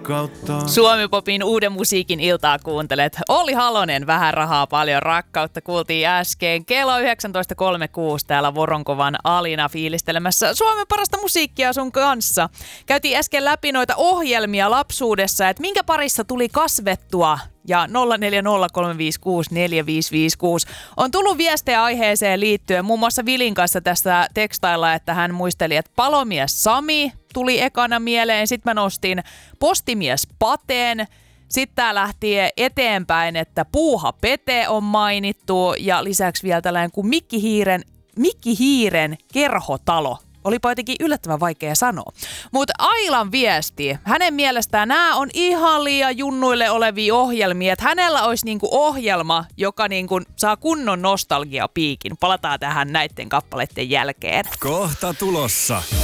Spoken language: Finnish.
rakkautta. Suomi-popin uuden musiikin iltaa kuuntelet. Olli Halonen, vähän rahaa, paljon rakkautta kuultiin äsken. Kello 19.36 täällä Voronkovan Alina fiilistelemässä Suomen parasta musiikkia sun kanssa. Käytiin äsken läpi noita ohjelmia lapsuudessa, että minkä parissa tuli kasvettua. Ja 0403564556 on tullut viestejä aiheeseen liittyen. Muun muassa Vilin kanssa tässä tekstailla, että hän muisteli, että palomies Sami tuli ekana mieleen. Sitten mä nostin postimies Pateen. Sitten tää lähti eteenpäin, että Puuha Pete on mainittu. Ja lisäksi vielä tällainen kuin Mikki Hiiren kerhotalo. Olipa jotenkin yllättävän vaikea sanoa. Mutta Ailan viesti, hänen mielestään nämä on ihan liian junnuille olevia ohjelmia. Että hänellä olisi niinku ohjelma, joka niinku saa kunnon nostalgiapiikin. Palataan tähän näiden kappaleiden jälkeen. Kohta tulossa.